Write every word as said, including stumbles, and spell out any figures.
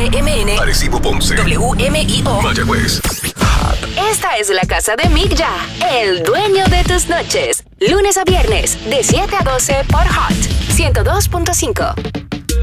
T M N, Arecibo, Ponce, W M I O, Mayagüez. Esta es la casa de Mick Ya, el dueño de tus noches. Lunes a viernes, de siete a doce por Hot ciento dos punto cinco.